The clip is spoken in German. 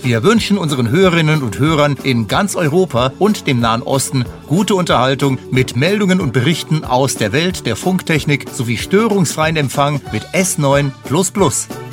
Wir wünschen unseren Hörerinnen und Hörern in ganz Europa und dem Nahen Osten gute Unterhaltung mit Meldungen und Berichten aus der Welt der Funktechnik sowie störungsfreien Empfang mit S9++.